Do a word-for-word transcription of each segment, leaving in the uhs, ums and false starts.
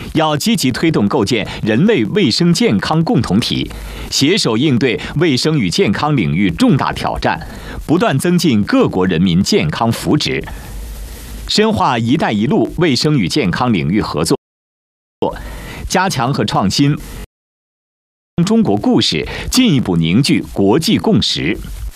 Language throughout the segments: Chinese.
要积极推动构建人类卫生健康共同体，携手应对卫生与健康领域重大挑战，不断增进各国人民健康福祉，深化“一带一路”卫生与健康领域合作，加强和创新中国故事，进一步凝聚国际共识。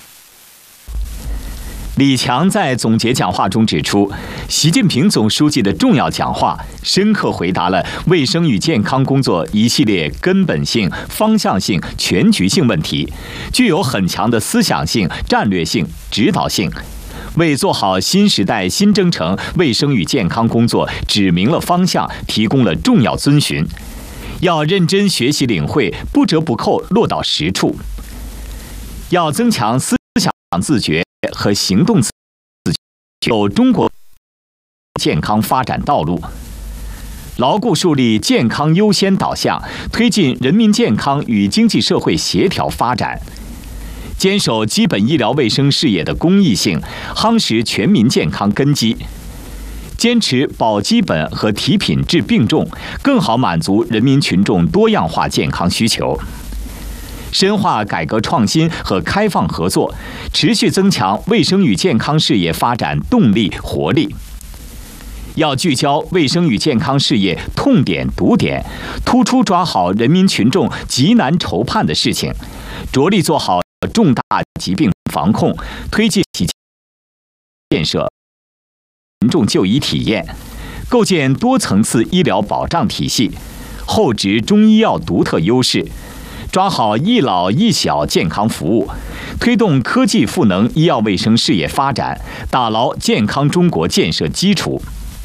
李强在总结讲话中指出，习近平总书记的重要讲话深刻回答了卫生与健康工作一系列根本性、方向性、全局性问题，具有很强的思想性、战略性、指导性，为做好新时代新征程卫生与健康工作指明了方向，提供了重要遵循。要认真学习领会，不折不扣落到实处。要增强思想自觉和行动自觉，走中国健康发展道路，牢固树立健康优先导向，推进人民健康与经济社会协调发展，坚守基本医疗卫生事业的公益性，夯实全民健康根基，坚持保基本和提品质并重，更好满足人民群众多样化健康需求。深化改革创新和开放合作，持续增强卫生与健康事业发展动力活力。要聚焦卫生与健康事业痛点堵点，突出抓好人民群众急难愁盼的事情，着力做好重大疾病防控，推进建设民众就医体验，构建多层次医疗保障体系，厚植中医药独特优势，抓好一老一小健康服务，推动科技赋能医药卫生事业发展，打牢健康中国建设基础。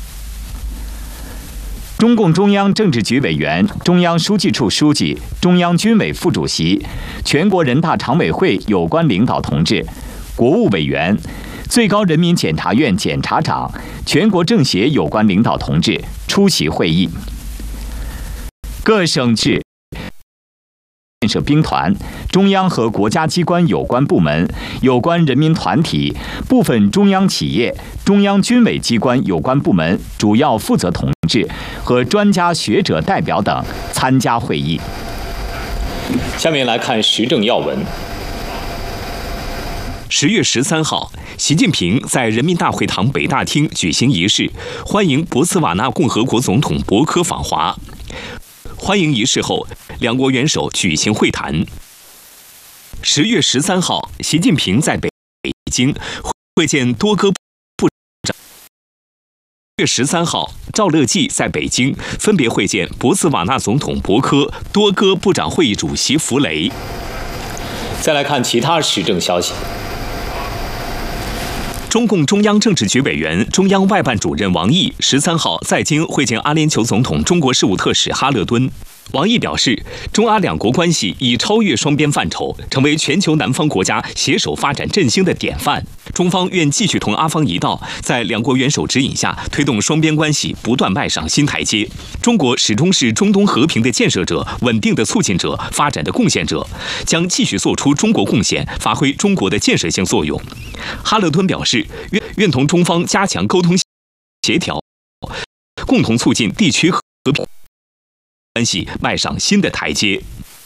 中共中央政治局委员、中央书记处书记、中央军委副主席、全国人大常委会有关领导同志、国务委员、最高人民检察院检察长、全国政协有关领导同志出席会议。各省市建设兵团、中央和国家机关有关部门、有关人民团体、部分中央企业、中央军委机关有关部门主要负责同志和专家学者代表等参加会议。下面来看时政要闻。 十月十三号，习近平在人民大会堂北大厅举行仪式，欢迎博茨瓦纳共和国总统博科访华。欢迎仪式后，两国元首举行会谈。十月十三号，习近平在北京会见多哥部长。十月十三号，赵乐际在北京分别会见博茨瓦纳总统博科、多哥部长会议主席弗雷。 再来看其他时政消息。 中共中央政治局委员、中央外办主任王毅十三号在京会见阿联酋总统中国事务特使哈勒敦。王毅表示，中阿两国关系已超越双边范畴，成为全球南方国家携手发展振兴的典范。中方愿继续同阿方一道，在两国元首指引下，推动双边关系不断迈上新台阶。中国始终是中东和平的建设者、稳定的促进者、发展的贡献者，将继续做出中国贡献，发挥中国的建设性作用。哈勒敦表示，愿愿同中方加强沟通协调，共同促进地区和平关系迈上新的台阶。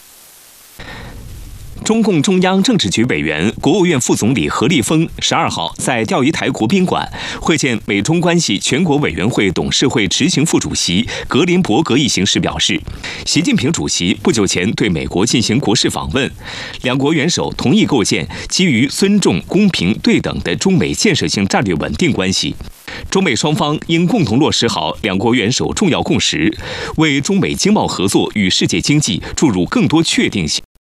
中共中央政治局委员、国务院副总理何立峰十二号在钓鱼台国宾馆会见美中关系全国委员会董事会执行副主席格林伯格一行时表示，习近平主席不久前对美国进行国事访问，两国元首同意构建基于尊重、公平、对等的中美建设性战略稳定关系。中美双方应共同落实好两国元首重要共识，为中美经贸合作与世界经济注入更多确定性。